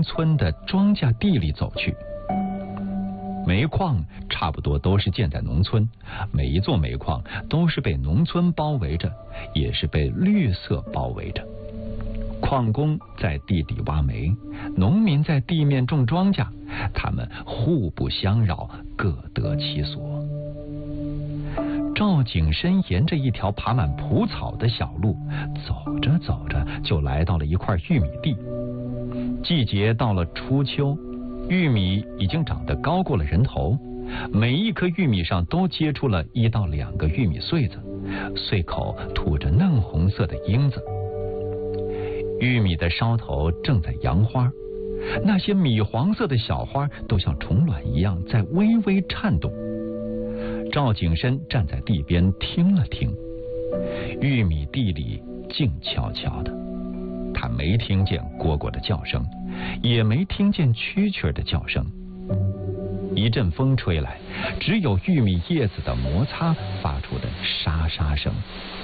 村的庄稼地里走去。煤矿差不多都是建在农村，每一座煤矿都是被农村包围着，也是被绿色包围着。矿工在地底挖煤，农民在地面种庄稼，他们互不相扰，各得其所。赵景深沿着一条爬满蒲草的小路走着走着，就来到了一块玉米地。季节到了初秋，玉米已经长得高过了人头，每一颗玉米上都结出了1到2个玉米穗子，穗口吐着嫩红色的缨子。玉米的梢头正在扬花，那些米黄色的小花都像虫卵一样在微微颤动。赵景深站在地边听了听，玉米地里静悄悄的，他没听见蝈蝈的叫声，也没听见蛐蛐的叫声。一阵风吹来，只有玉米叶子的摩擦发出的沙沙声。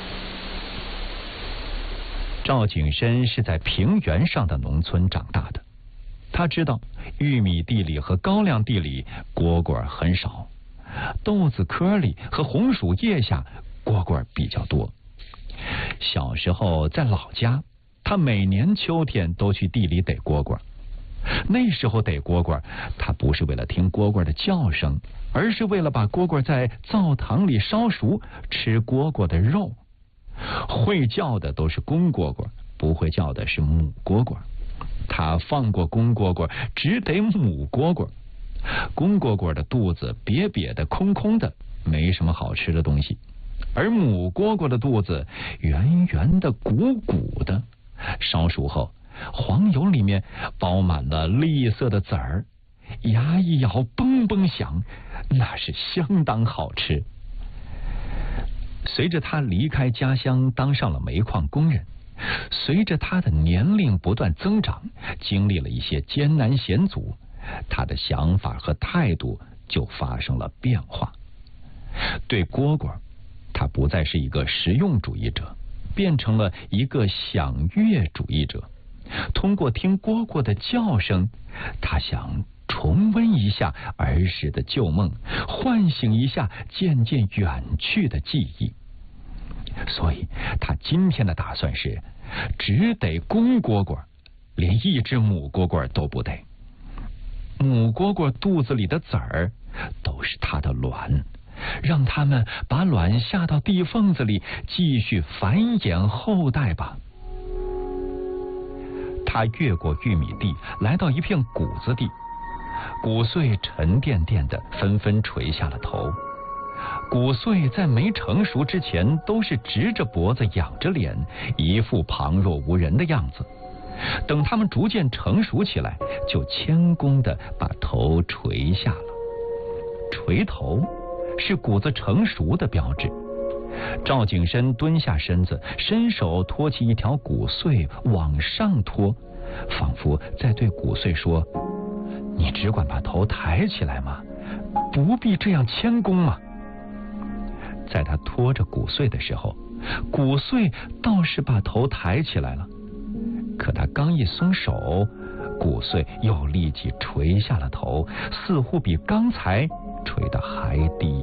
赵景深是在平原上的农村长大的，他知道玉米地里和高粱地里蝈蝈很少，豆子壳里和红薯叶下蝈蝈比较多。小时候在老家，他每年秋天都去地里逮蝈蝈。那时候逮蝈蝈，他不是为了听蝈蝈的叫声，而是为了把蝈蝈在灶堂里烧熟，吃蝈蝈的肉。会叫的都是公蝈蝈，不会叫的是母蝈蝈。他放过公蝈蝈，只逮母蝈蝈。公蝈蝈的肚子瘪瘪的、空空的，没什么好吃的东西，而母蝈蝈的肚子圆圆的、鼓鼓的，烧熟后黄油里面包满了绿色的籽儿，牙一咬嘣嘣响，那是相当好吃。随着他离开家乡，当上了煤矿工人，随着他的年龄不断增长，经历了一些艰难险阻，他的想法和态度就发生了变化。对蝈蝈，他不再是一个实用主义者，变成了一个享乐主义者。通过听蝈蝈的叫声，他想重温一下儿时的旧梦，唤醒一下渐渐远去的记忆。所以他今天的打算是只逮公蝈蝈，连一只母蝈蝈都不逮。母蝈蝈肚子里的籽儿都是它的卵，让它们把卵下到地缝子里，继续繁衍后代吧。他越过玉米地，来到一片谷子地，谷穗沉甸甸的，纷纷垂下了头。谷穗在没成熟之前都是直着脖子仰着脸，一副旁若无人的样子，等它们逐渐成熟起来，就谦恭地把头垂下了。垂头是谷子成熟的标志。赵景深蹲下身子，伸手托起一条谷穗往上托，仿佛在对谷穗说：你只管把头抬起来嘛，不必这样谦恭嘛。在他拖着谷穗的时候，谷穗倒是把头抬起来了，可他刚一松手，谷穗又立即垂下了头，似乎比刚才垂得还低。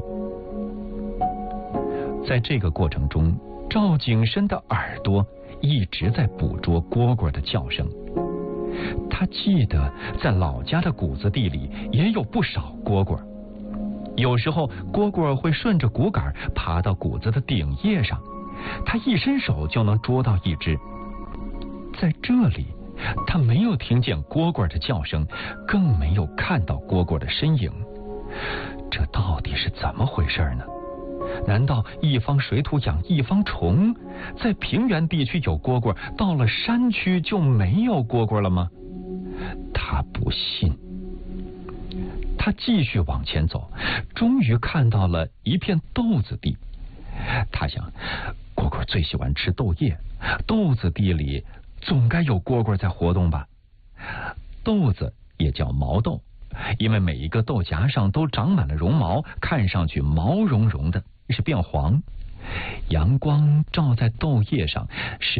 在这个过程中，赵景深的耳朵一直在捕捉蝈蝈的叫声。他记得在老家的谷子地里也有不少蝈蝈，有时候蝈蝈会顺着谷杆爬到谷子的顶叶上，他一伸手就能捉到一只。在这里，他没有听见蝈蝈的叫声，更没有看到蝈蝈的身影。这到底是怎么回事呢？难道一方水土养一方虫，在平原地区有蝈蝈，到了山区就没有蝈蝈了吗？他不信。他继续往前走，终于看到了一片豆子地。他想，蝈蝈最喜欢吃豆叶，豆子地里总该有蝈蝈在活动吧。豆子也叫毛豆，因为每一个豆荚上都长满了绒毛，看上去毛茸茸的，是变黄。阳光照在豆叶上，使